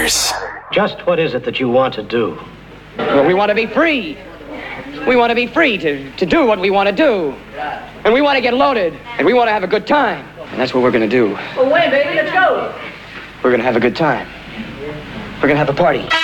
matters. Just what is it that you want to do? Well, we want to be free. We want to be free to do what we want to do. And we want to get loaded. And we want to have a good time. And that's what we're going to do. Well, when, baby? Let's go. We're going to have a good time. We're going to have a party.